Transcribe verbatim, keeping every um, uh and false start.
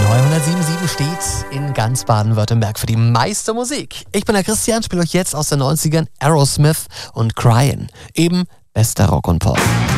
neunhundertsieben Komma sieben steht in ganz Baden-Württemberg für die meiste Musik. Ich bin der Christian, spiele euch jetzt aus den neunzigern Aerosmith und Cryin'. Eben bester Rock und Pop.